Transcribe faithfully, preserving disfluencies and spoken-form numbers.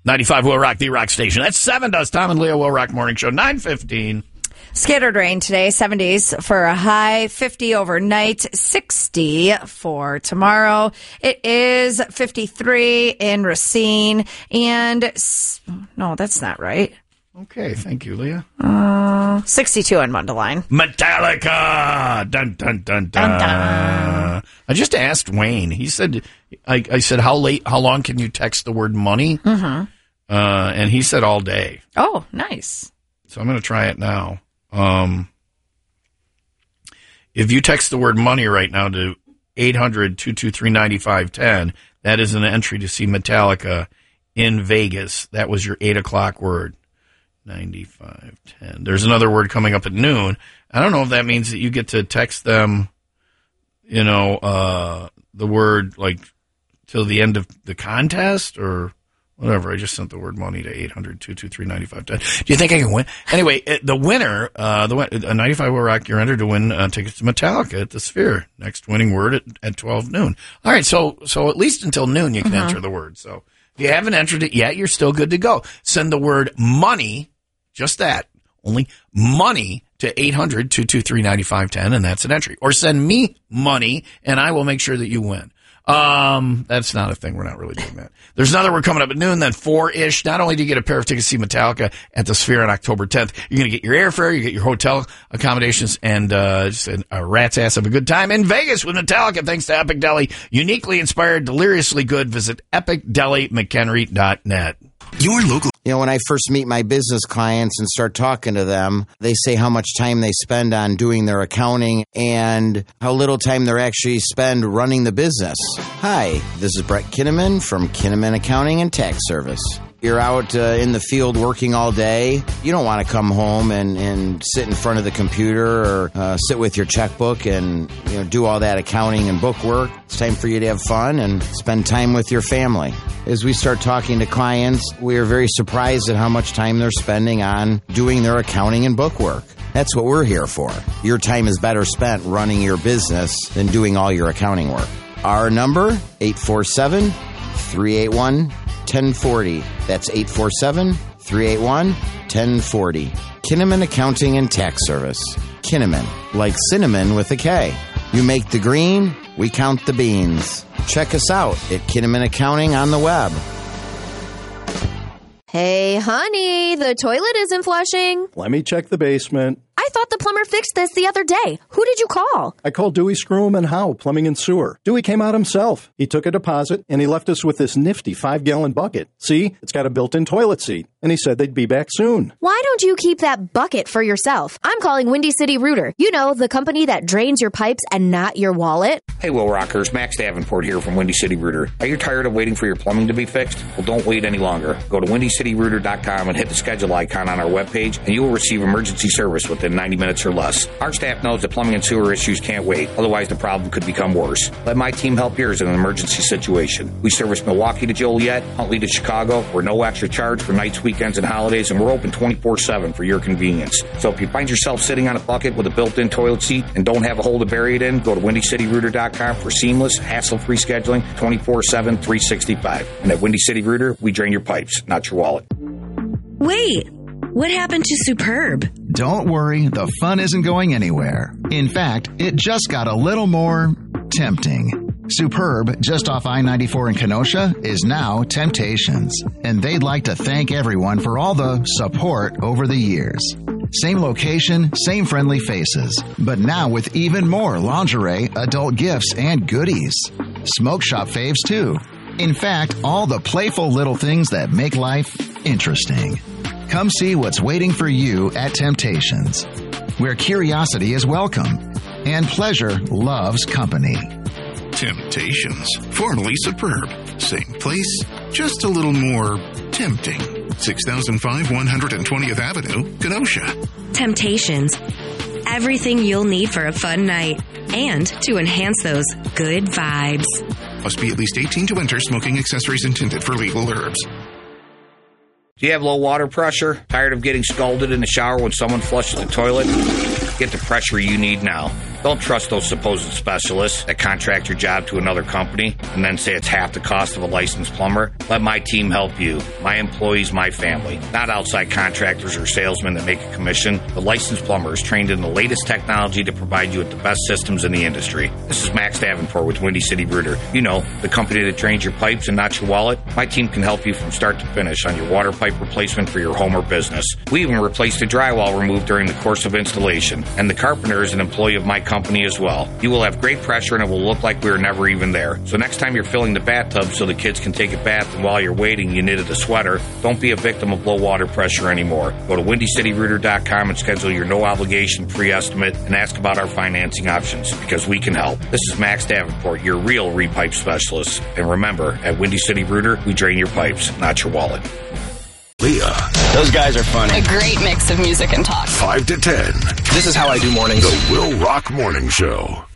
ninety-five Will Rock, the rock station. That's seven does Tom and Leo Will Rock Morning Show, nine fifteen. Scattered rain today, seventies for a high, fifty overnight, sixty for tomorrow. It is fifty-three in Racine, and no, that's not right. Okay, thank you, Leah. Uh, sixty-two in Mundelein. Metallica! Dun, dun, dun, dun. Dun, dun. I just asked Wayne. He said, I, I said, how late, how long can you text the word money? Mm-hmm. Uh, and he said all day. Oh, nice. So I'm going to try it now. Um, if you text the word money right now to eight hundred, two two three, nine five one zero, that is an entry to see Metallica in Vegas. That was your eight o'clock word. ninety-five ten. There's another word coming up at noon. I don't know if that means that you get to text them, you know, uh, the word like till the end of the contest or whatever. I just sent the word money to eight hundred, two two three, nine five one zero. Do you think I can win? Anyway, the winner, uh, the uh, ninety-five Will Rock, you're entered to win uh, tickets to Metallica at the Sphere. Next winning word at, at twelve noon. All right, so so at least until noon you can mm-hmm. enter the word. So if you haven't entered it yet, you're still good to go. Send the word money, just that, only money, to eight hundred, two two three, nine five one zero, and that's an entry. Or send me money, and I will make sure that you win. Um, that's not a thing. We're not really doing that. There's another one coming up at noon, then four-ish. Not only do you get a pair of tickets to see Metallica at the Sphere on October tenth, you're going to get your airfare, you get your hotel accommodations, and uh, just a, a rat's ass of a good time in Vegas with Metallica, thanks to Epic Deli. Uniquely inspired, deliriously good. Visit epic deli mchenry dot net. Your local. You know, when I first meet my business clients and start talking to them, they say how much time they spend on doing their accounting and how little time they actually spend running the business. Hi, this is Brett Kinnaman from Kinnaman Accounting and Tax Service. You're out uh, in the field working all day. You don't want to come home and, and sit in front of the computer or uh, sit with your checkbook and you know do all that accounting and book work. It's time for you to have fun and spend time with your family. As we start talking to clients, we are very surprised at how much time they're spending on doing their accounting and book work. That's what we're here for. Your time is better spent running your business than doing all your accounting work. Our number, eight four seven, three eight one, one zero four zero. That's eight four seven, three eight one, one zero four zero. Kinnaman Accounting and Tax Service. Kinnaman, like cinnamon with a K. You make the green, we count the beans. Check us out at Kinnaman Accounting on the web. Hey, honey, the toilet isn't flushing. Let me check the basement. I thought the plumber fixed this the other day. Who did you call? I called Dewey Scroom and Howe, Plumbing and Sewer. Dewey came out himself. He took a deposit, and he left us with this nifty five-gallon bucket. See? It's got a built-in toilet seat. And he said they'd be back soon. Why don't you keep that bucket for yourself? I'm calling Windy City Rooter. You know, the company that drains your pipes and not your wallet. Hey, Will Rockers. Max Davenport here from Windy City Rooter. Are you tired of waiting for your plumbing to be fixed? Well, don't wait any longer. Go to windy city rooter dot com and hit the schedule icon on our webpage, and you will receive emergency service within ninety minutes or less. Our staff knows that plumbing and sewer issues can't wait. Otherwise, the problem could become worse. Let my team help yours in an emergency situation. We service Milwaukee to Joliet, Huntley to Chicago. We're no extra charge for nights, weekends, and holidays, and we're open twenty-four seven for your convenience. So if you find yourself sitting on a bucket with a built-in toilet seat and don't have a hole to bury it in, go to windy city rooter dot com for seamless, hassle-free scheduling twenty-four seven, three sixty-five. And at Windy City Rooter, we drain your pipes, not your wallet. Wait, what happened to Superb? Don't worry, the fun isn't going anywhere. In fact, it just got a little more tempting. Superb, just off I ninety-four in Kenosha, is now Temptations. And they'd like to thank everyone for all the support over the years. Same location, same friendly faces, but now with even more lingerie, adult gifts, and goodies. Smoke shop faves, too. In fact, all the playful little things that make life interesting. Come see what's waiting for you at Temptations, where curiosity is welcome and pleasure loves company. Temptations, formerly Superb. Same place, just a little more tempting. six thousand five, one hundred twentieth Avenue, Kenosha. Temptations. Everything you'll need for a fun night and to enhance those good vibes. Must be at least eighteen to enter. Smoking accessories intended for legal herbs. Do you have low water pressure? Tired of getting scalded in the shower when someone flushes the toilet? Get the pressure you need now. Don't trust those supposed specialists that contract your job to another company and then say it's half the cost of a licensed plumber. Let my team help you. My employees, my family. Not outside contractors or salesmen that make a commission. The licensed plumber is trained in the latest technology to provide you with the best systems in the industry. This is Max Davenport with Windy City Rooter. You know, the company that drains your pipes and not your wallet. My team can help you from start to finish on your water pipe replacement for your home or business. We even replaced the drywall removed during the course of installation. And the carpenter is an employee of my company as well. You will have great pressure and it will look like we were never even there. So next time you're filling the bathtub so the kids can take a bath and while you're waiting you knitted a sweater, don't be a victim of low water pressure anymore. Go to windy city rooter dot com and schedule your no obligation free estimate and ask about our financing options because we can help. This is Max Davenport, your real repipe specialist. And remember, at Windy City Rooter, we drain your pipes, not your wallet. Leah. Those guys are funny. A great mix of music and talk. five to ten. This is how I do mornings. The Will Rock Morning Show.